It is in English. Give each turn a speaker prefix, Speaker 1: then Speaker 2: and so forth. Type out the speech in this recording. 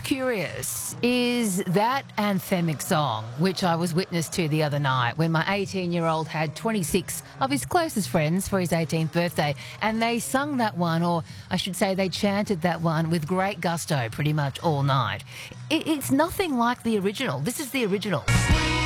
Speaker 1: curious, is that anthemic song, which I was witness to the other night when my 18-year-old had 26 of his closest friends for his 18th birthday, and they sung that one, or I should say they chanted that one with great gusto pretty much all night. It's nothing like the original. This is the original.